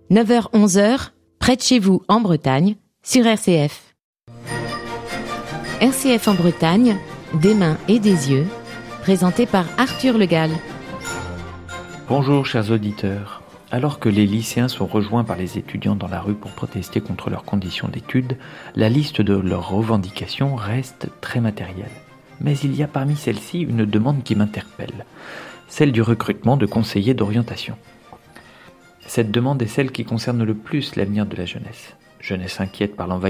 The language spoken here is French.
9h-11h, près de chez vous en Bretagne, sur RCF. RCF en Bretagne, des mains et des yeux, présenté par Arthur Le Gall. Bonjour chers auditeurs. Alors que les lycéens sont rejoints par les étudiants dans la rue pour protester contre leurs conditions d'études, la liste de leurs revendications reste très matérielle. Mais il y a parmi celles-ci une demande qui m'interpelle, celle du recrutement de conseillers d'orientation. Cette demande est celle qui concerne le plus l'avenir de la jeunesse. Jeunesse inquiète par l'envahissement